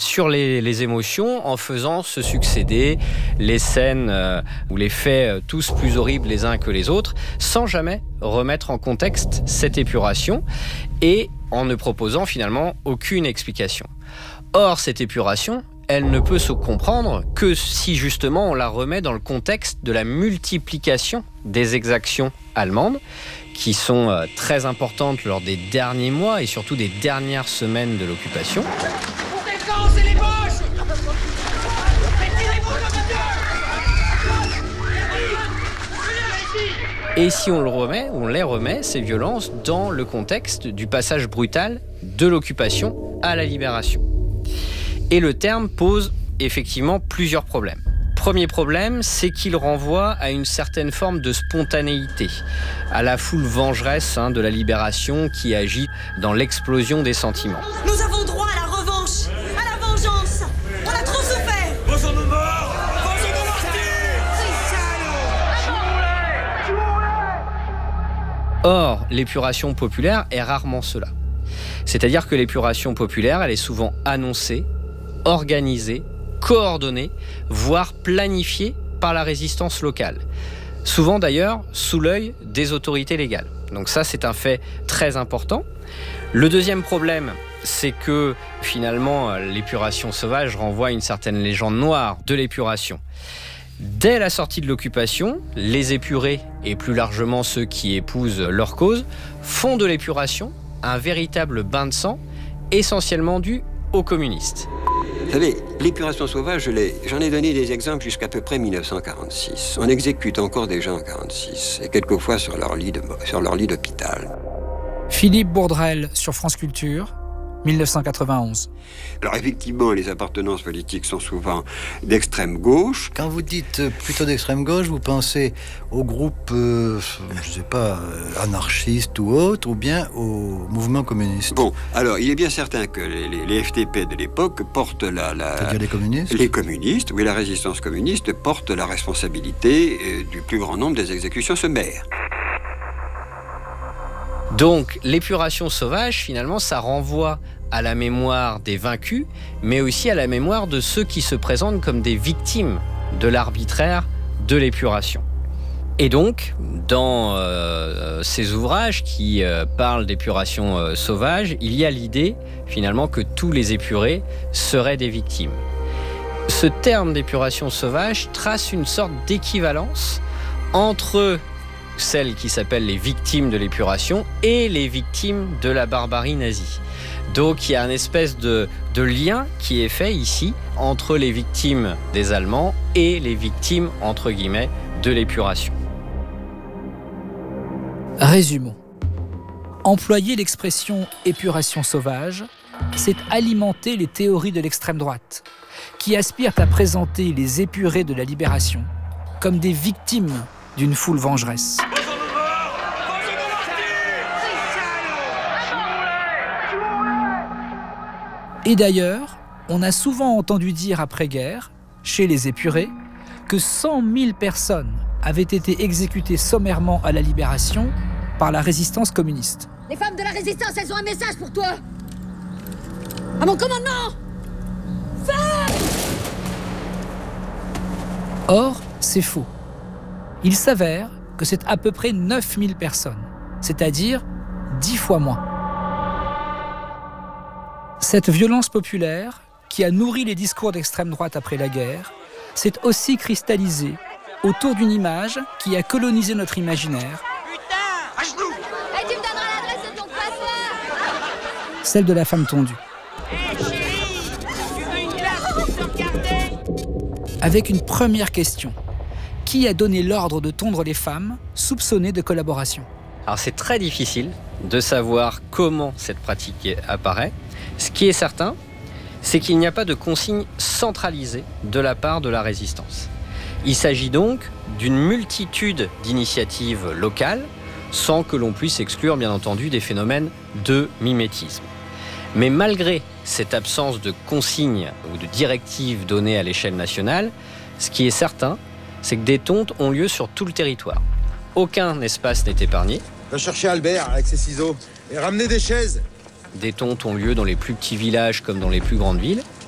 sur les émotions en faisant se succéder les scènes ou les faits tous plus horribles les uns que les autres, sans jamais remettre en contexte cette épuration et en ne proposant finalement aucune explication. Or, cette épuration, elle ne peut se comprendre que si justement on la remet dans le contexte de la multiplication des exactions allemandes qui sont très importantes lors des derniers mois et surtout des dernières semaines de l'occupation. Déclancez les poches! Retirez-vous de Et si on les remet, ces violences, dans le contexte du passage brutal de l'occupation à la libération. Et le terme pose effectivement plusieurs problèmes. Premier problème, c'est qu'il renvoie à une certaine forme de spontanéité, à la foule vengeresse de la libération qui agit dans l'explosion des sentiments. Nous avons droit à la revanche, à la vengeance. On a trop souffert. Vengeons-nous morts! Vengeons-nous martyrs! Or, l'épuration populaire est rarement cela. C'est-à-dire que l'épuration populaire, elle est souvent annoncée, organisée, coordonnée, voire planifiée par la résistance locale. Souvent d'ailleurs sous l'œil des autorités légales. Donc ça, c'est un fait très important. Le deuxième problème, c'est que finalement, l'épuration sauvage renvoie à une certaine légende noire de l'épuration. Dès la sortie de l'occupation, les épurés, et plus largement ceux qui épousent leur cause, font de l'épuration un véritable bain de sang, essentiellement dû aux communistes. Vous savez, l'épuration sauvage, j'en ai donné des exemples jusqu'à peu près 1946. On exécute encore des gens en 1946, et quelquefois sur leur lit d'hôpital. Philippe Bourdrel sur France Culture, 1991. Alors effectivement, les appartenances politiques sont souvent d'extrême gauche. Quand vous dites plutôt d'extrême gauche, vous pensez au groupe, anarchiste ou autre, ou bien au mouvement communiste? Bon, alors il est bien certain que les FDP de l'époque portent C'est-à-dire les communistes? Les communistes, oui, la résistance communiste porte la responsabilité du plus grand nombre des exécutions sommaires. Donc, l'épuration sauvage, finalement, ça renvoie à la mémoire des vaincus, mais aussi à la mémoire de ceux qui se présentent comme des victimes de l'arbitraire de l'épuration. Et donc, dans ces ouvrages qui parlent d'épuration sauvage, il y a l'idée, finalement, que tous les épurés seraient des victimes. Ce terme d'épuration sauvage trace une sorte d'équivalence entre celles qui s'appellent les victimes de l'épuration et les victimes de la barbarie nazie. Donc il y a une espèce de lien qui est fait ici entre les victimes des Allemands et les victimes, entre guillemets, de l'épuration. Résumons. Employer l'expression épuration sauvage, c'est alimenter les théories de l'extrême droite, qui aspirent à présenter les épurés de la libération comme des victimes d'une foule vengeresse. Et d'ailleurs, on a souvent entendu dire après-guerre, chez les épurés, que 100 000 personnes avaient été exécutées sommairement à la libération par la résistance communiste. Les femmes de la résistance, elles ont un message pour toi. À mon commandement. Feu ! Or, c'est faux. Il s'avère que c'est à peu près 9000 personnes, c'est-à-dire 10 fois moins. Cette violence populaire, qui a nourri les discours d'extrême droite après la guerre, s'est aussi cristallisée autour d'une image qui a colonisé notre imaginaire. Putain! À genoux! Et tu me donneras l'adresse de ton coiffeur. Celle de la femme tondue. Hé chérie! Tu veux une glace pour te regarder? Avec une première question. Qui a donné l'ordre de tondre les femmes soupçonnées de collaboration? Alors c'est très difficile de savoir comment cette pratique apparaît. Ce qui est certain, c'est qu'il n'y a pas de consigne centralisée de la part de la résistance. Il s'agit donc d'une multitude d'initiatives locales, sans que l'on puisse exclure bien entendu des phénomènes de mimétisme. Mais malgré cette absence de consignes ou de directives données à l'échelle nationale, ce qui est certain, c'est que des tontes ont lieu sur tout le territoire. Aucun espace n'est épargné. Va chercher Albert avec ses ciseaux et ramener des chaises. Des tontes ont lieu dans les plus petits villages comme dans les plus grandes villes.